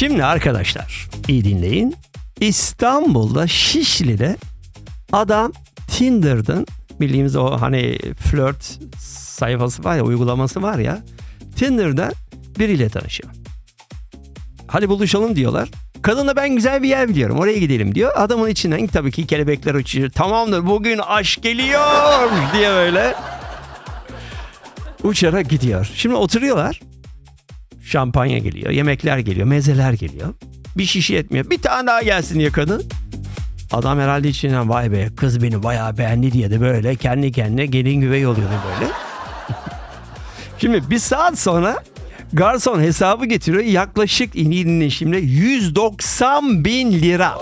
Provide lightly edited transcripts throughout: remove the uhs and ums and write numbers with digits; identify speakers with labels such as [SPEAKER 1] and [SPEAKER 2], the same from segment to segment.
[SPEAKER 1] Şimdi arkadaşlar iyi dinleyin. İstanbul'da Şişli'de adam Tinder'dan bildiğimiz o hani flört sayfası var ya, uygulaması var ya, Tinder'dan biriyle tanışıyor. Hadi buluşalım diyorlar. Kadına ben güzel bir yer biliyorum, oraya gidelim diyor. Adamın içinden tabii ki kelebekler uçuyor. Tamamdır, bugün aşk geliyor diye böyle uçarak gidiyor. Şimdi oturuyorlar. Şampanya geliyor, yemekler geliyor, mezeler geliyor. Bir şişe etmiyor. Bir tane daha gelsin diye kadın. Adam herhalde içinden vay be kız beni bayağı beğendi diye de böyle kendi kendine gelin güvey oluyordu böyle. Şimdi bir saat sonra garson hesabı getiriyor. Yaklaşık şimdi 190 bin lira.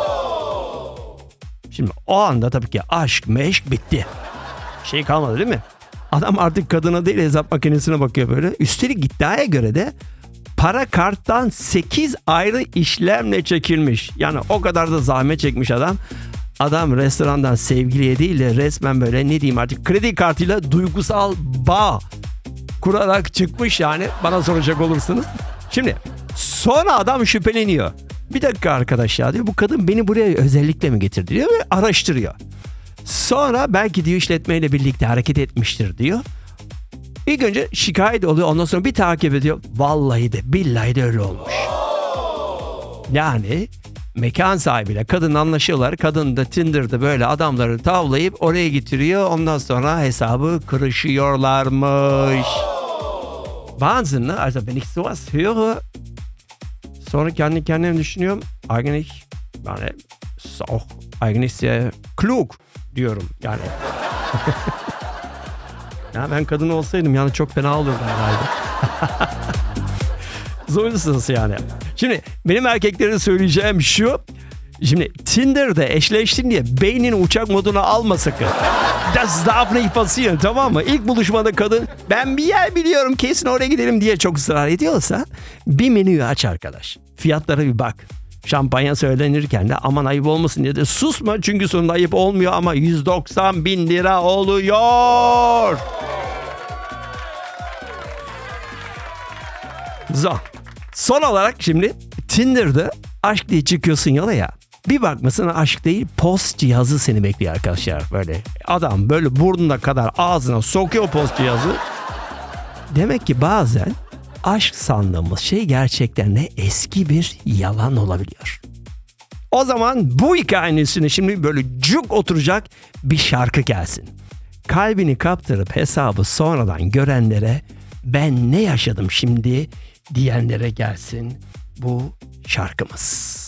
[SPEAKER 1] Şimdi o anda tabii ki aşk meşk bitti. Şey kalmadı değil mi? Adam artık kadına değil hesap makinesine bakıyor böyle. Üstelik iddiaya göre de para karttan 8 ayrı işlemle çekilmiş. Yani o kadar da zahmet çekmiş adam. Adam restorandan sevgiliye değil de resmen böyle ne diyeyim artık kredi kartıyla duygusal bağ kurarak çıkmış yani, bana soracak olursunuz. Şimdi sonra adam şüpheleniyor. Bir dakika arkadaş ya diyor, bu kadın beni buraya özellikle mi getirdi diyor ve araştırıyor. Sonra belki diyor işletmeyle birlikte hareket etmiştir diyor. İlk önce şikayet oluyor, ondan sonra bir takip ediyor. Vallahi de billahi de öyle olmuş. Yani mekan sahibiyle kadın anlaşıyorlar. Kadın da Tinder'da böyle adamları tavlayıp oraya getiriyor. Ondan sonra hesabı kırışıyorlarmış. Bazılarını also wenn ich sowas höre, sonra kendi kendime düşünüyorum. Eigentlich yani auch eigentlich sehr klug diyorum yani. Ya ben kadın olsaydım yani çok fena olurdu herhalde. Zorlusunuz yani. Şimdi benim erkeklere söyleyeceğim şu. Şimdi Tinder'da eşleştin diye beynini uçak moduna alma sakın. Das darf nicht passieren, tamam mı? İlk buluşmada kadın ben bir yer biliyorum kesin oraya gidelim diye çok ısrar ediyorsa bir menüyü aç arkadaş. Fiyatlara bir bak. Şampanya söylenirken de aman ayıp olmasın diye de susma, çünkü sonunda ayıp olmuyor ama 190 bin lira oluyor. Son olarak şimdi Tinder'da aşk diye çıkıyorsun yola ya. Bir bakmasın aşk değil, post cihazı seni bekliyor arkadaşlar. Böyle adam böyle burnuna kadar ağzına sokuyor post cihazı. Demek ki bazen aşk sandığımız şey gerçekten de eski bir yalan olabiliyor. O zaman bu hikayenin üstüne şimdi böyle cuk oturacak bir şarkı gelsin. Kalbini kaptırıp hesabı sonradan görenlere, ben ne yaşadım şimdi diyenlere gelsin bu şarkımız.